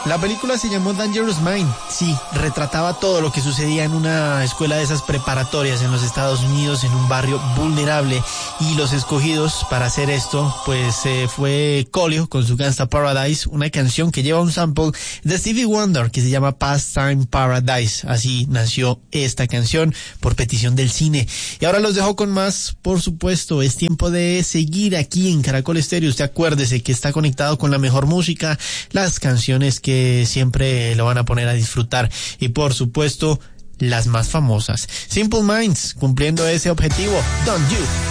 La película se llamó Dangerous Mind. Sí, retrataba todo lo que sucedía en una escuela de esas preparatorias en los Estados Unidos, en un barrio vulnerable. Y los escogidos para hacer esto, pues fue Colio con su Gangsta Paradise, una canción que lleva un sample de Stevie Wonder que se llama Pastime Paradise. Así nació esta canción por petición del cine. Y ahora los dejo con más, por supuesto. Es tiempo de seguir aquí en Caracol Estéreo. Usted acuérdese que está conectado con la mejor música, las canciones que siempre lo van a poner a disfrutar y por supuesto las más famosas. Simple Minds cumpliendo ese objetivo. Don't You.